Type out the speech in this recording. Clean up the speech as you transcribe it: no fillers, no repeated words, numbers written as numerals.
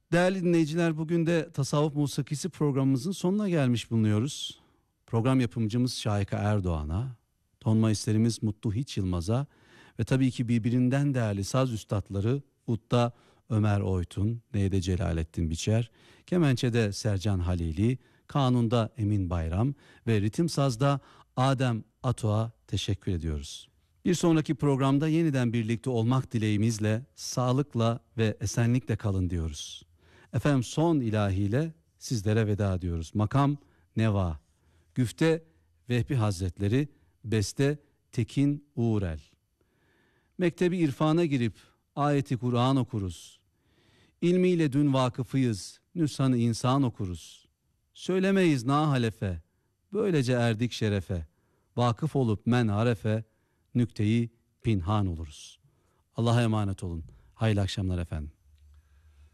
Değerli dinleyiciler, bugün de Tasavvuf Musikisi programımızın sonuna gelmiş bulunuyoruz. Program yapımcımız Şahika Erdoğan'a, ton maistlerimiz Mutlu Hiç Yılmaz'a ve tabii ki birbirinden değerli saz üstadları Udda Ömer Oytun, Neyde Celalettin Biçer, Kemençe'de Sercan Halili, Kanun'da Emin Bayram ve Ritim Saz'da Adem Ato'a teşekkür ediyoruz. Bir sonraki programda yeniden birlikte olmak dileğimizle sağlıkla ve esenlikle kalın diyoruz. Efendim, son ilahiyle sizlere veda ediyoruz. Makam Neva, Güfte Vehbi Hazretleri, beste Tekin Uğurel. Mektebi irfana girip ayeti Kur'an okuruz. İlmiyle dün vakıfıyız, nüshan-ı insan okuruz. Söylemeyiz nahalefe, böylece erdik şerefe. Vakıf olup men arefe, nükteyi pinhan oluruz. Allah'a emanet olun. Hayırlı akşamlar efendim.